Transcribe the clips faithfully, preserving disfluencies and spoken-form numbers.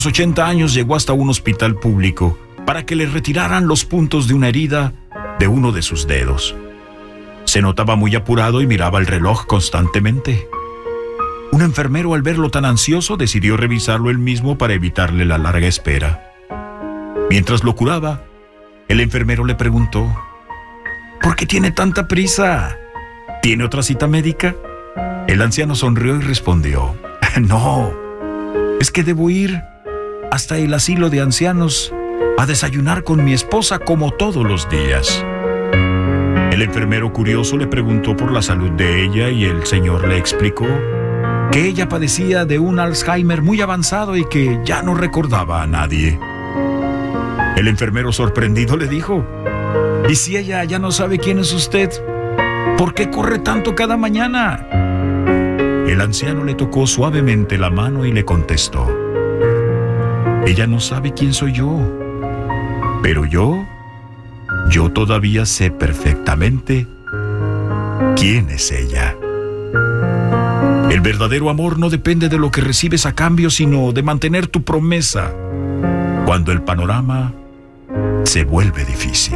ochenta años llegó hasta un hospital público para que le retiraran los puntos de una herida de uno de sus dedos. Se notaba muy apurado y miraba el reloj constantemente. Un enfermero, al verlo tan ansioso, decidió revisarlo él mismo para evitarle la larga espera. Mientras lo curaba, el enfermero le preguntó: ¿por qué tiene tanta prisa? ¿Tiene otra cita médica? El anciano sonrió y respondió: no, es que debo ir hasta el asilo de ancianos a desayunar con mi esposa como todos los días. El enfermero, curioso, le preguntó por la salud de ella y el señor le explicó que ella padecía de un Alzheimer muy avanzado y que ya no recordaba a nadie. El enfermero, sorprendido, le dijo: ¿y si ella ya no sabe quién es usted? ¿Por qué corre tanto cada mañana? El anciano le tocó suavemente la mano y le contestó: ella no sabe quién soy yo, pero yo, yo todavía sé perfectamente quién es ella. El verdadero amor no depende de lo que recibes a cambio, sino de mantener tu promesa cuando el panorama se vuelve difícil.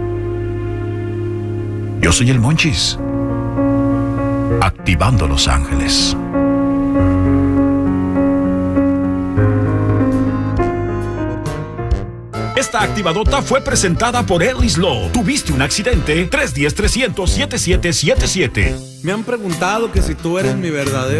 Yo soy el Monchis, activando Los Ángeles. Esta activadota fue presentada por Ellis Law. ¿Tuviste un accidente? tres uno cero, trescientos, setenta y siete setenta y siete. Me han preguntado que si tú eres mi verdadero